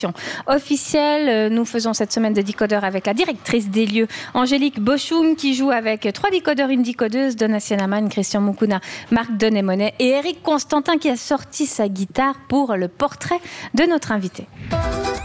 officielle. Nous faisons cette semaine de décodeur avec la directrice des lieux, Angélique Bochoum, qui joue avec 3 décodeurs, une décodeuse, Donatien Aman, Christian Moukouna, Marc Denémonet et Eric Constantin qui a sorti sa guitare pour le portrait de notre invité.